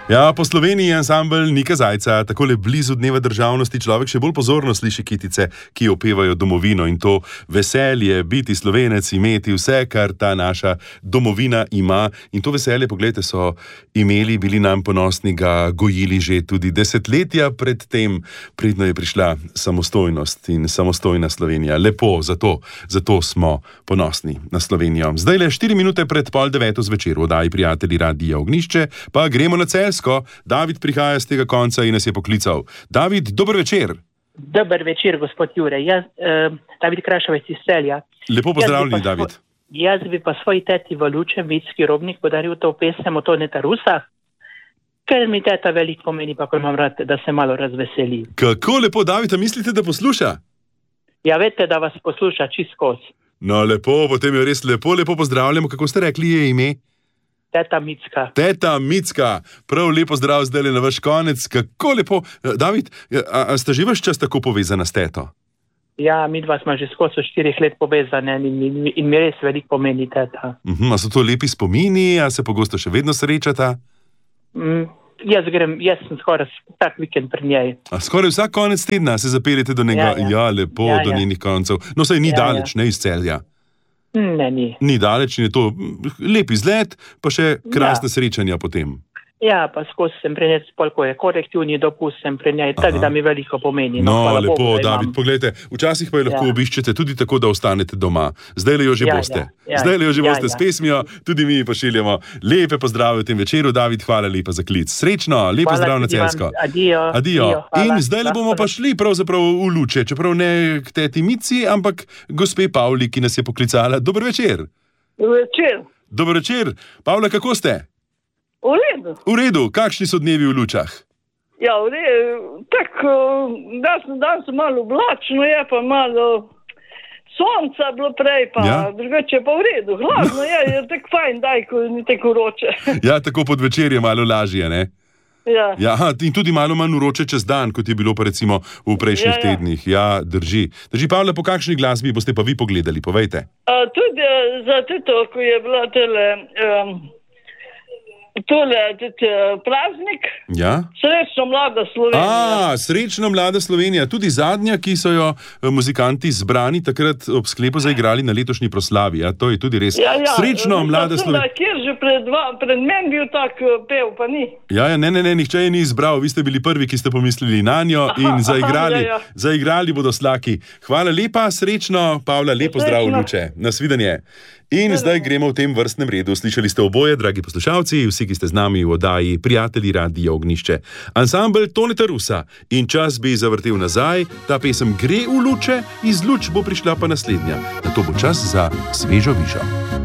Ja, po Sloveniji je ansambel Nika Zajca, takole blizu dneva državnosti človek še bolj pozorno sliši kitice, ki opevajo domovino in to veselje biti Slovenec, imeti vse, kar ta naša domovina ima. In to veselje, poglejte, so imeli, bili nam ponosni, ga gojili že tudi desetletja pred tem, predno je prišla samostojnost in samostojna Slovenija. Lepo, zato smo ponosni na Slovenijo. Zdaj le 4 minute pred 8:30 zvečer v oddaji Prijatelji Radia Ognjišče, pa gremo na Celjsko. David prihaja z tega konca in nas je poklical. David, dober večer. Dober večer, gospod Jure. David Krašovec iz Celja. Lepo pozdravljeni, David. Jaz bi pa svoji teti v Lučem, Vitski Robnik, podaril to pesem o Toneta Rusa, ker mi teta veliko pomeni, pa ko imam rad, da se malo razveseli. Kako lepo, David, a mislite, da posluša? Ja, veste, da vas posluša čist skoz. No, lepo, potem je res lepo pozdravljamo. Kako ste rekli, je ime? Teta Micka. Teta Micka, prav lepo zdrav zdaj na vaš konec. Kako lepo. David, a ste že vaš čas tako povezana s teto? Ja, mi dva smo že skozi 4 let povezane in mi res veliko pomeni teta. A so to lepi spomini, a se pogosto še vedno srečata? Jaz sem skoraj vsak vikend pri njej. A skoraj vsak konec tedna se zapeljete do njega? Ja, lepo, do njenih koncev. No, saj ni daleč, ne iz Celja. Ne, ni. Ni daleč in je to lep izlet, pa še krasne srečanja potem. Ja, pa skozi sem pri njej, koliko je korektivni dopust sem pri njej, tako da mi veliko pomeni. No, lepo, Bogu, David, poglejte, včasih pa jo lahko obiščete tudi tako, da ostanete doma. Zdaj le jo že boste. Zdaj le jo že boste s pesmijo, tudi mi pošiljamo lepe pozdrave v tem večeru. David, hvala lepa za klic. Srečno, lepo zdrav na Celjsko. Adijo. In zdaj le bomo pa šli pravzaprav v Luče, čeprav ne k teti Mici, ampak gospe Pavli, ki nas je poklicala. Dober večer. Dober večer. Pavla, kako ste? V redu. Kakšni so dnevi v Lučah? Ja, v redu. Tako, danes malo oblačno je, pa malo sonca bilo prej, pa drugače pa v redu. Hladno je tako fajn, ko ni tako vroče. Ja, tako pod večer je malo lažje, ne? Ja. In tudi malo manj vroče čez dan, kot je bilo pa recimo v prejšnjih tednih. Ja, drži. Pavla, po kakšni glasbi boste pa vi pogledali, povejte. Tudi za to, ko je bila praznik. Ja? Srečno mlada Slovenija. Srečno mlada Slovenija. Tudi zadnja, ki so jo muzikanti zbrani takrat ob sklepu zaigrali na letošnji proslavi. Ja, to je tudi res. Srečno mlada Slovenija. Kjer že pred meni bil tak pev, pa ni. Ja, ne, nihče je ni izbral. Vi ste bili prvi, ki ste pomislili na njo in zaigrali. Zaigrali bodo slaki. Hvala lepa, srečno, Pavla, lepo zdrav v Luče. Nasvidenje. In zdaj gremo v tem vrstnem redu. Slišali ste oboje, dragi poslušalci, vsi, ki ste z nami v oddaji Prijatelji Radia Ognjišče. Ansambel Toneta Rusa in čas bi zavrtel nazaj, ta pesem gre v Luče, iz Luč bo prišla pa naslednja. Nato bo čas za svežo vižo.